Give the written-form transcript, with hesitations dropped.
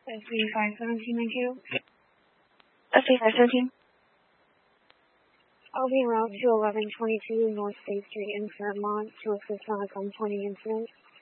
SB517, thank you. SB517. I'll be en route to 1122 North State Street in Fairmont to assist on a gun pointing incident.